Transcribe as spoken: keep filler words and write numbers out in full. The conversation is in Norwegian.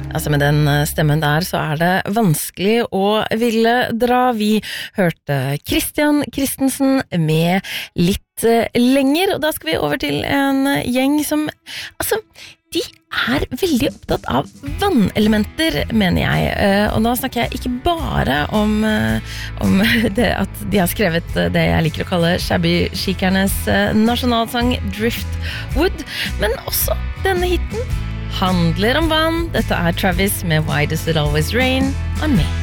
Altså med den stemmen der så er det vanskelig å ville dra. Vi hørte Christian Christensen med Litt lenger, og da skal vi over til en gjeng som, altså, de er veldig opptatt av vannelementer, mener jeg. Og nå snakker jeg ikke bare om, om det at de har skrevet det jeg liker å kalle shabby-chikernes nasjonalsang Driftwood, men også denne hitten handler om vann. Dette er Travis med Why Does It Always Rain on Me.